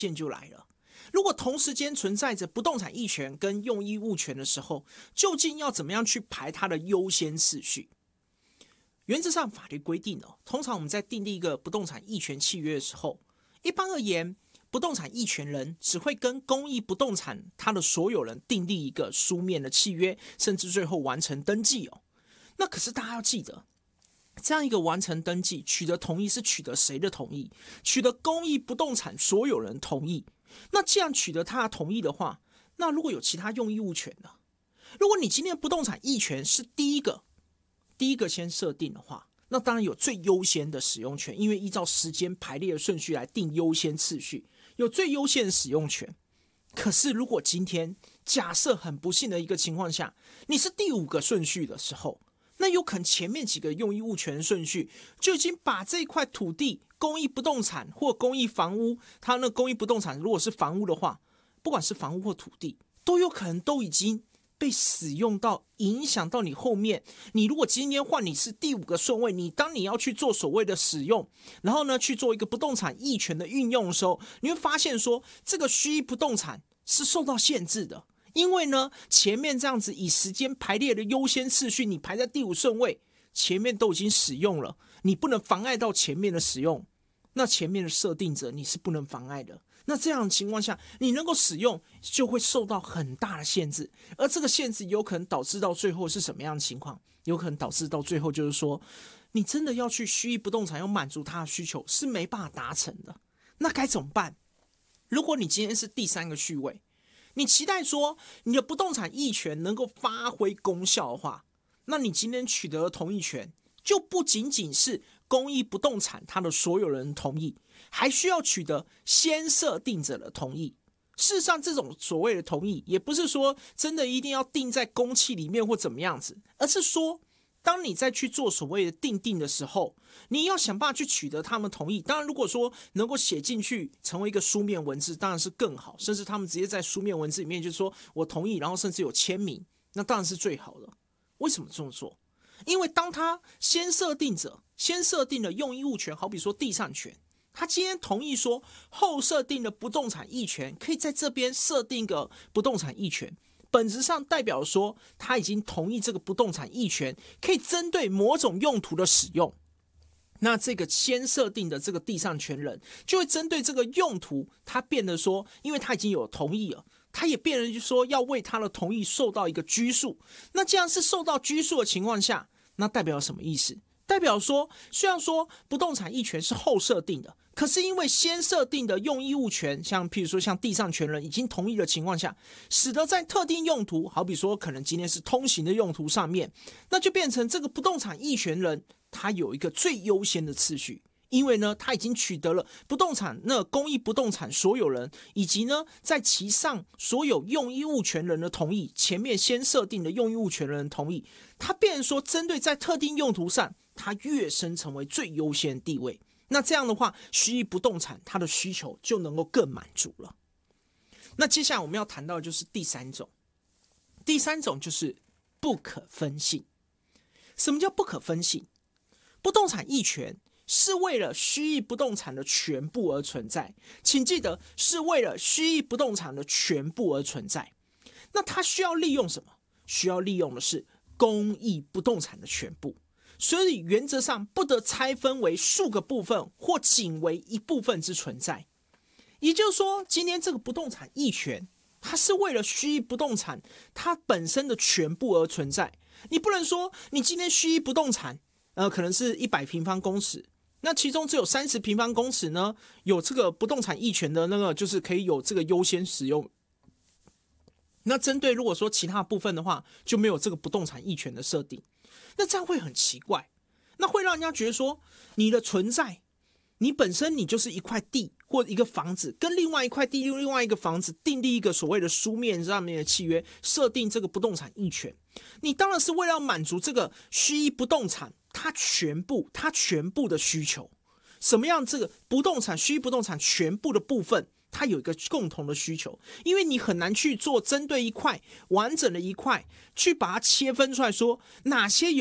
键就来了。如果同时间存在着不动产役权跟用益物权的时候，究竟要怎么样去排它的优先次序？原则上法律规定通常我们在订立一个不动产役权契约的时候，一般而言，不动产役权人只会跟公益不动产它的所有人订立一个书面的契约，甚至最后完成登记那可是大家要记得，这样一个完成登记取得同意是取得谁的同意？取得公益不动产所有人同意。那既然取得他的同意的话，那如果有其他用益物权呢？如果你今天的不动产役权是第一个先设定的话，那当然有最优先的使用权，因为依照时间排列的顺序来定优先次序，有最优先的使用权。可是如果今天假设很不幸的一个情况下，你是第5个顺序的时候，那有可能前面几个用益物权的顺序就已经把这块土地公益不动产或公益房屋，它那公益不动产如果是房屋的话，不管是房屋或土地，都有可能都已经被使用到，影响到你后面。你如果今天换你是第5个顺位，当你要去做所谓的使用，然后呢去做一个不动产役权的运用的时候，你会发现说这个虚益不动产是受到限制的。因为呢前面这样子以时间排列的优先次序，你排在第5顺位，前面都已经使用了，你不能妨碍到前面的使用，那前面的设定者你是不能妨碍的。那这样的情况下，你能够使用就会受到很大的限制，而这个限制有可能导致到最后是什么样的情况？有可能导致到最后就是说，你真的要去虚益不动产要满足它的需求是没办法达成的。那该怎么办？如果你今天是第3个序位，你期待说你的不动产役权能够发挥功效的话，那你今天取得的同意权就不仅仅是公益不动产它的所有人同意，还需要取得先设定者的同意。事实上这种所谓的同意也不是说真的一定要定在公契里面或怎么样子，而是说当你在去做所谓的订定的时候，你要想办法去取得他们同意。当然如果说能够写进去成为一个书面文字当然是更好，甚至他们直接在书面文字里面就是说我同意，然后甚至有签名，那当然是最好的。为什么这么做？因为当他先设定者先设定了用益物权，好比说地上权，他今天同意说后设定的不动产役权可以在这边设定一个不动产役权，本质上代表说他已经同意这个不动产役权可以针对某种用途的使用。那这个先设定的这个地上权人就会针对这个用途，他变得说因为他已经有同意了，他也变成说要为他的同意受到一个拘束。那这样是受到拘束的情况下，那代表什么意思？代表说虽然说不动产役权是后设定的，可是因为先设定的用益物权，像譬如说像地上权人已经同意的情况下，使得在特定用途，好比说可能今天是通行的用途上面，那就变成这个不动产役权人他有一个最优先的次序。因为呢他已经取得了不动产那公益不动产所有人以及呢在其上所有用益物权人的同意，前面先设定的用益物权人的同意，他变成说针对在特定用途上他跃升成为最优先地位。那这样的话虚益不动产它的需求就能够更满足了。那接下来我们要谈到的就是第3种，第3种就是不可分性。什么叫不可分性？不动产役权是为了虚益不动产的全部而存在，请记得是为了虚益不动产的全部而存在。那它需要利用什么？需要利用的是公益不动产的全部，所以原则上不得拆分为数个部分或仅为一部分之存在。也就是说今天这个不动产役权它是为了虚益不动产它本身的全部而存在。你不能说你今天虚益不动产可能是100平方公尺，那其中只有30平方公尺呢有这个不动产役权的那个就是可以有这个优先使用，那针对如果说其他部分的话就没有这个不动产役权的设定，那这样会很奇怪，那会让人家觉得说你的存在，你本身你就是一块地或一个房子跟另外一块地另外一个房子订立一个所谓的书面上面的契约，设定这个不动产役权，你当然是为了满足这个虚益不动产它全部的需求。什么样这个不动产虚益不动产全部的部分它有一个共同的需求，因为你很难去做针对一块完整的一块去把它切分出来说哪些有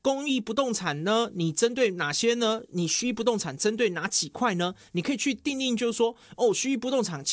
公益不动产呢，你针对哪些呢？你虚役不动产针对哪几块呢？你可以去定，就是说，虚役不动产